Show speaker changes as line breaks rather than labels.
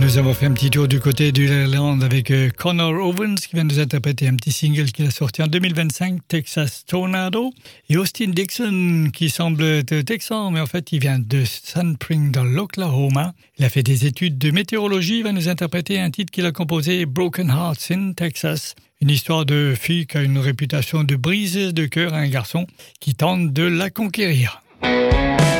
Nous avons fait un petit tour du côté de l'Irlande avec Conor Owens qui vient nous interpréter un petit single qu'il a sorti en 2025, Texas Tornado, et Austin Dixon qui semble être texan, mais en fait il vient de Sand Spring dans l'Oklahoma. Il a fait des études de météorologie, il va nous interpréter un titre qu'il a composé, Broken Hearts in Texas, une histoire de fille qui a une réputation de briseuse de cœur à un garçon qui tente de la conquérir.